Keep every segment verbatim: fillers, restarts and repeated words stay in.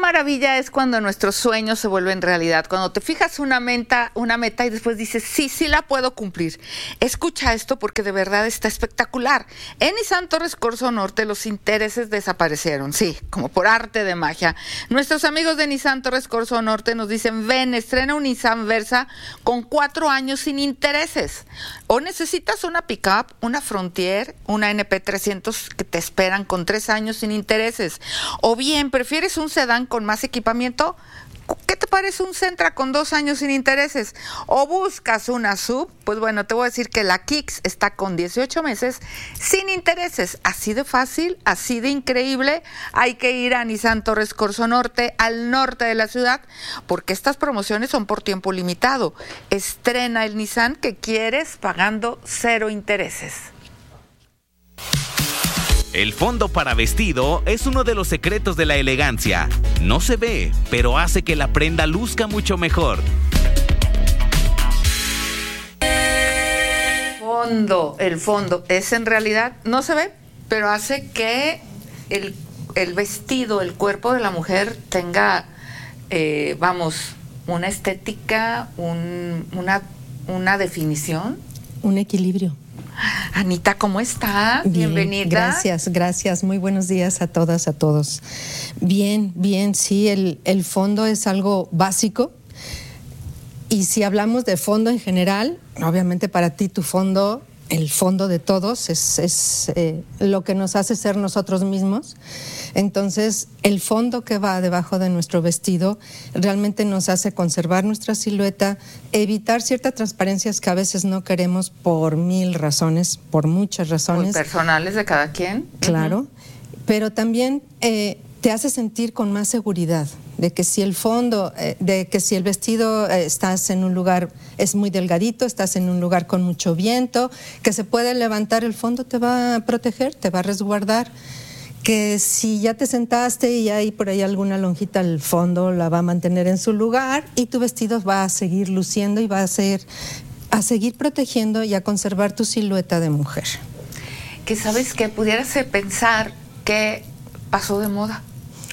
maravilla es cuando nuestros sueños se vuelven realidad, cuando te fijas una meta, una meta y después dices, sí, sí la puedo cumplir. Escucha esto porque de verdad está espectacular. En Nissan Torres Corso Norte los intereses desaparecieron, sí, como por arte de magia. Nuestros amigos de Nissan Torres Corso Norte nos dicen, ven, estrena un Nissan Versa con cuatro años sin intereses. O necesitas una pickup, una Frontier, una N P trescientos que te esperan con tres años sin intereses. O bien, ¿prefieres un sedán con más equipamiento? ¿Qué te parece un Sentra con dos años sin intereses? ¿O buscas una sub? Pues bueno, te voy a decir que la Kicks está con dieciocho meses sin intereses. Así de fácil, así de increíble. Hay que ir a Nissan Torres Corso Norte, al norte de la ciudad, porque estas promociones son por tiempo limitado. Estrena el Nissan que quieres pagando cero intereses. El fondo para vestido es uno de los secretos de la elegancia. No se ve, pero hace que la prenda luzca mucho mejor. Fondo, el fondo es en realidad, no se ve, pero hace que el, el vestido, el cuerpo de la mujer tenga, eh, vamos, una estética, un, una, una definición. Un equilibrio. Anita, ¿cómo está? Bien, bienvenida. Gracias, gracias. Muy buenos días a todas, a todos. Bien, bien, sí, el, el fondo es algo básico. Y si hablamos de fondo en general, obviamente para ti tu fondo, el fondo de todos, es, es eh, lo que nos hace ser nosotros mismos. Entonces, el fondo que va debajo de nuestro vestido realmente nos hace conservar nuestra silueta, evitar ciertas transparencias que a veces no queremos por mil razones, por muchas razones. Muy personales de cada quien. Claro, uh-huh. Pero también eh, te hace sentir con más seguridad de que si el fondo, eh, de que si el vestido eh, estás en un lugar, es muy delgadito, estás en un lugar con mucho viento, que se puede levantar, el fondo te va a proteger, te va a resguardar. Que si ya te sentaste y hay por ahí alguna lonjita, el fondo la va a mantener en su lugar y tu vestido va a seguir luciendo y va a, ser, a seguir protegiendo y a conservar tu silueta de mujer. Que sabes que pudieras pensar que pasó de moda.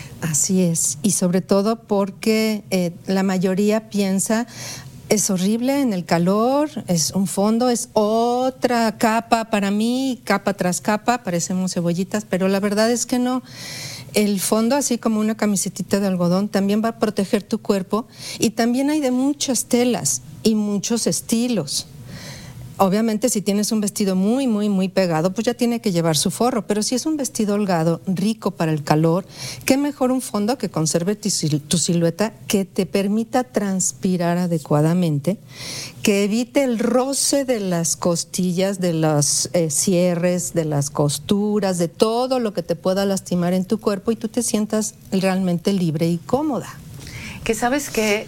Así es, y sobre todo porque eh, la mayoría piensa, es horrible en el calor, es un fondo, es otra capa para mí, capa tras capa, parecemos cebollitas, pero la verdad es que no. El fondo, así como una camisetita de algodón, también va a proteger tu cuerpo y también hay de muchas telas y muchos estilos. Obviamente, si tienes un vestido muy, muy, muy pegado, pues ya tiene que llevar su forro. Pero si es un vestido holgado, rico para el calor, qué mejor un fondo que conserve tu, tu silueta, que te permita transpirar adecuadamente, que evite el roce de las costillas, de los eh, cierres, de las costuras, de todo lo que te pueda lastimar en tu cuerpo y tú te sientas realmente libre y cómoda. Que sabes que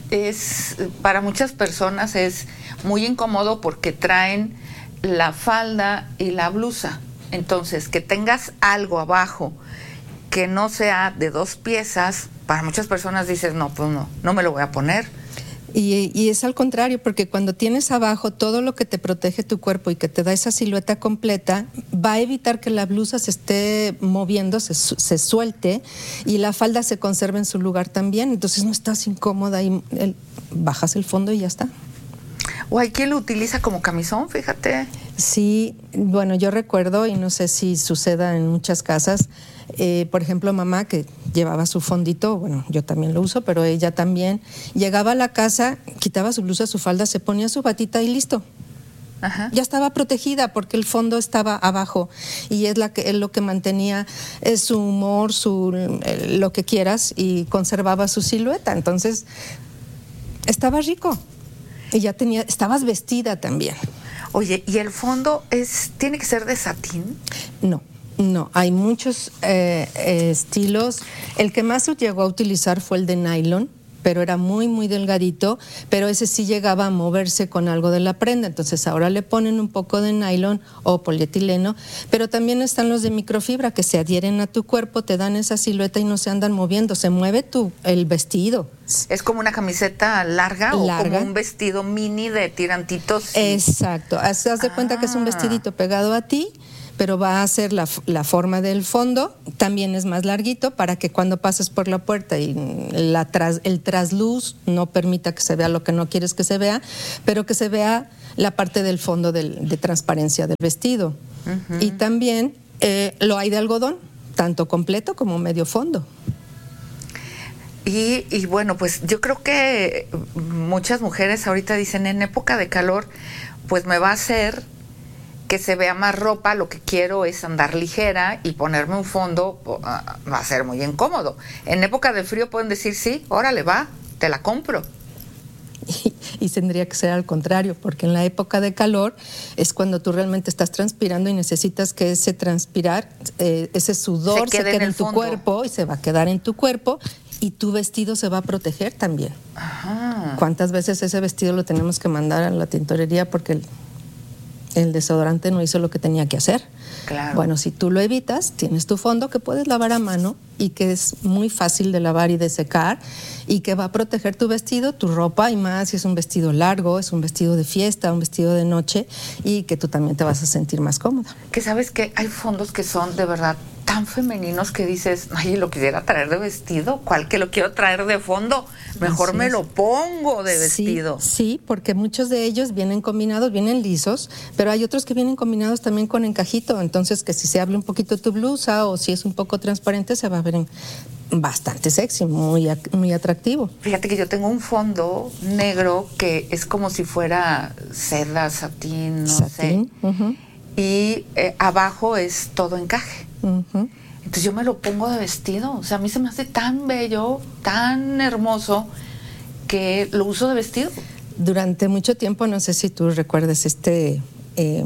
es, para muchas personas es muy incómodo porque traen la falda y la blusa. Entonces, que tengas algo abajo que no sea de dos piezas, para muchas personas dices, no, pues no, no me lo voy a poner. Y, y es al contrario, porque cuando tienes abajo todo lo que te protege tu cuerpo y que te da esa silueta completa, va a evitar que la blusa se esté moviendo, se, se suelte y la falda se conserve en su lugar también. Entonces no estás incómoda y el, bajas el fondo y ya está. O hay quien lo utiliza como camisón, fíjate. Sí, bueno, yo recuerdo, y no sé si suceda en muchas casas, eh, por ejemplo, mamá que llevaba su fondito, bueno, yo también lo uso, pero ella también, llegaba a la casa, quitaba su blusa, su falda, se ponía su batita y listo. Ajá. Ya estaba protegida porque el fondo estaba abajo y es, la que, es lo que mantenía es su humor, su, eh, lo que quieras, y conservaba su silueta. Entonces, estaba rico. Y ya tenía, estabas vestida también. Oye, ¿y el fondo es tiene que ser de satín? No, no, hay muchos eh, eh, estilos. El que más llegó a utilizar fue el de nylon, pero era muy, muy delgadito, pero ese sí llegaba a moverse con algo de la prenda. Entonces ahora le ponen un poco de nylon o polietileno, pero también están los de microfibra que se adhieren a tu cuerpo, te dan esa silueta y no se andan moviendo, se mueve tu, el vestido. ¿Es como una camiseta larga, larga. o como un vestido mini de tirantitos? Exacto, haz, haz de ah. cuenta que es un vestidito pegado a ti, pero va a ser la, la forma del fondo, también es más larguito para que cuando pases por la puerta y la tras, el trasluz no permita que se vea lo que no quieres que se vea, pero que se vea la parte del fondo del, de transparencia del vestido. Uh-huh. Y también eh, lo hay de algodón, tanto completo como medio fondo. Y, y bueno, pues yo creo que muchas mujeres ahorita dicen, en época de calor, pues me va a hacer que se vea más ropa, lo que quiero es andar ligera y ponerme un fondo, uh, va a ser muy incómodo. En época de frío pueden decir, sí, órale, va, te la compro. Y, y tendría que ser al contrario, porque en la época de calor es cuando tú realmente estás transpirando y necesitas que ese transpirar, eh, ese sudor se quede, se quede en, en tu fondo. Cuerpo y se va a quedar en tu cuerpo. Y tu vestido se va a proteger también. Ajá. ¿Cuántas veces ese vestido lo tenemos que mandar a la tintorería porque el, el desodorante no hizo lo que tenía que hacer? Claro. Bueno, si tú lo evitas, tienes tu fondo que puedes lavar a mano y que es muy fácil de lavar y de secar y que va a proteger tu vestido, tu ropa, y más si es un vestido largo, es un vestido de fiesta, un vestido de noche, y que tú también te vas a sentir más cómoda. Que sabes que hay fondos que son de verdad tan femeninos que dices, ay, lo quisiera traer de vestido, ¿cuál que lo quiero traer de fondo? Mejor me lo pongo de vestido. Sí, sí, porque muchos de ellos vienen combinados, vienen lisos, pero hay otros que vienen combinados también con encajito, entonces que si se abre un poquito tu blusa o si es un poco transparente se va a ver en bastante sexy, muy, muy atractivo. Fíjate que yo tengo un fondo negro que es como si fuera seda, satín, no satín, sé, uh-huh. y eh, abajo es todo encaje. Uh-huh. Entonces yo me lo pongo de vestido, o sea, a mí se me hace tan bello, tan hermoso, que lo uso de vestido. Durante mucho tiempo, no sé si tú recuerdas este eh,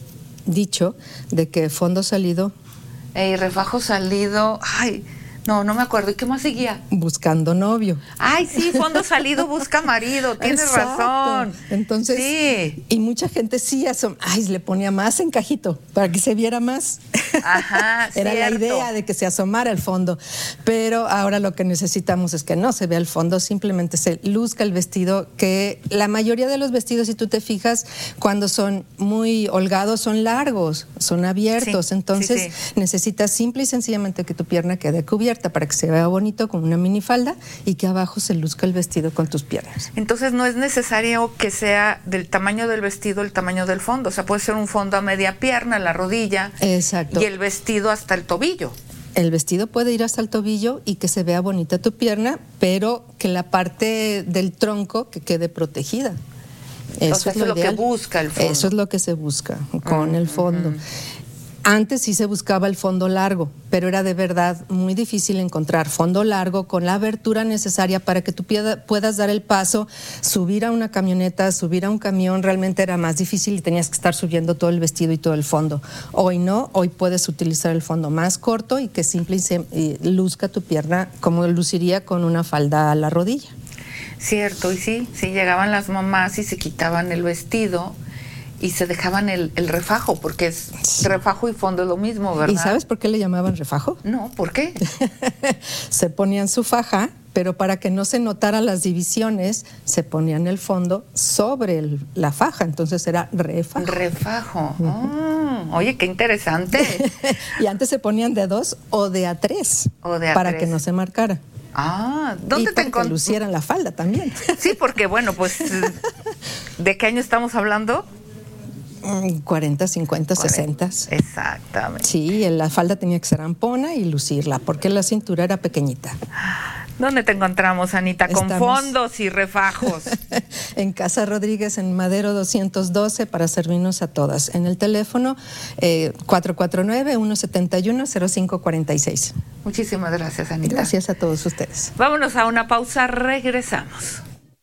dicho de que fondo salido... Ey, refajo salido, ay... No, no me acuerdo. ¿Y qué más seguía? Buscando novio. Ay, sí, fondo salido busca marido. Tienes Exacto. razón. Entonces, sí. Y mucha gente sí, asom- ay, le ponía más encajito para que se viera más. Ajá, Era cierto. la idea de que se asomara el fondo. Pero ahora lo que necesitamos es que no se vea el fondo, simplemente se luzca el vestido, que la mayoría de los vestidos, si tú te fijas, cuando son muy holgados, son largos, son abiertos. Sí, Entonces, sí, sí. necesitas simple y sencillamente que tu pierna quede cubierta para que se vea bonito con una minifalda y que abajo se luzca el vestido con tus piernas. Entonces no es necesario que sea del tamaño del vestido el tamaño del fondo, o sea, puede ser un fondo a media pierna, la rodilla. Exacto. Y el vestido hasta el tobillo. El vestido puede ir hasta el tobillo y que se vea bonita tu pierna, pero que la parte del tronco que quede protegida. Eso, o sea, es, lo, eso es lo que busca el fondo. Eso es lo que se busca con uh-huh. el fondo. Antes sí se buscaba el fondo largo, pero era de verdad muy difícil encontrar fondo largo con la abertura necesaria para que tú puedas dar el paso, subir a una camioneta, subir a un camión. Realmente era más difícil y tenías que estar subiendo todo el vestido y todo el fondo. Hoy no, hoy puedes utilizar el fondo más corto y que simple y se, y luzca tu pierna como luciría con una falda a la rodilla. Cierto, y sí, sí llegaban las mamás y se quitaban el vestido y se dejaban el, el refajo, porque es sí. refajo y fondo es lo mismo, ¿verdad? ¿Y sabes por qué le llamaban refajo? No, ¿por qué? Se ponían su faja, pero para que no se notaran las divisiones, se ponían el fondo sobre el, la faja, entonces era refajo. Refajo. Uh-huh. Oh, oye, qué interesante. Y antes se ponían de dos o de a tres, o de a para tres. que no se marcara. Ah, ¿dónde y te encontraste? Que lucieran la falda también. Sí, porque bueno, pues, ¿de qué año estamos hablando? cuarenta, cincuenta, sesenta. Exactamente. Sí, la falda tenía que ser ampona y lucirla, porque la cintura era pequeñita. ¿Dónde te encontramos, Anita? Con Estamos fondos y refajos. En Casa Rodríguez, en Madero doscientos doce, para servirnos a todas. En el teléfono eh, cuatro cuatro nueve, uno siete uno, cero cinco cuatro seis. Muchísimas gracias, Anita. Gracias a todos ustedes. Vámonos a una pausa, regresamos.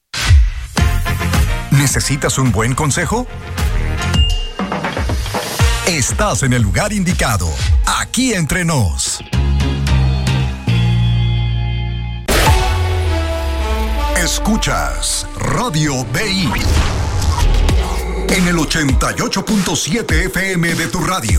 ¿Necesitas un buen consejo? Estás en el lugar indicado. Aquí entre nos. Escuchas Radio B I en el ochenta y ocho punto siete F M de tu radio.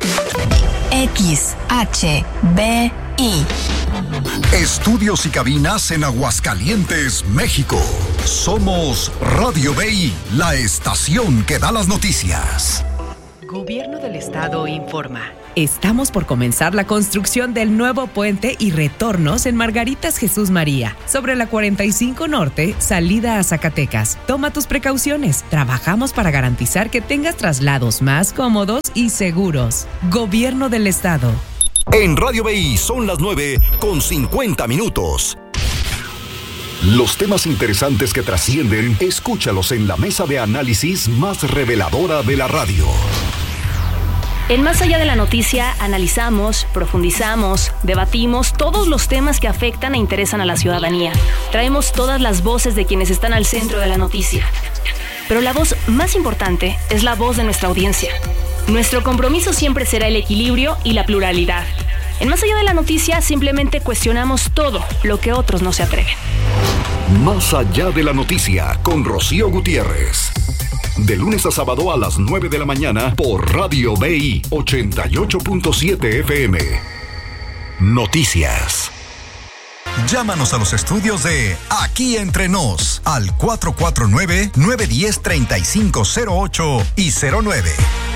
X H B I. Estudios y cabinas en Aguascalientes, México. Somos Radio B I, la estación que da las noticias. Gobierno del Estado informa. Estamos por comenzar la construcción del nuevo puente y retornos en Margaritas Jesús María, sobre la cuarenta y cinco Norte, salida a Zacatecas. Toma tus precauciones. Trabajamos para garantizar que tengas traslados más cómodos y seguros. Gobierno del Estado. En Radio B I son las nueve con cincuenta minutos. Los temas interesantes que trascienden, escúchalos en la mesa de análisis más reveladora de la radio. En Más Allá de la Noticia analizamos, profundizamos, debatimos todos los temas que afectan e interesan a la ciudadanía. Traemos todas las voces de quienes están al centro de la noticia. Pero la voz más importante es la voz de nuestra audiencia. Nuestro compromiso siempre será el equilibrio y la pluralidad. En Más Allá de la Noticia simplemente cuestionamos todo lo que otros no se atreven. Más Allá de la Noticia con Rocío Gutiérrez. De lunes a sábado a las nueve de la mañana por Radio B I ochenta y ocho punto siete F M. Noticias. Llámanos a los estudios de Aquí Entre Nos al cuatro cuatro nueve, nueve uno cero, tres cinco cero ocho y cero nueve.